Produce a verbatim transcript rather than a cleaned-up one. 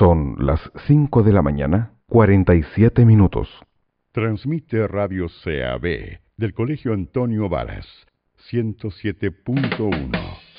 Son las cinco de la mañana, cuarenta y siete minutos. Transmite Radio C A B del Colegio Antonio Varas, ciento siete punto uno.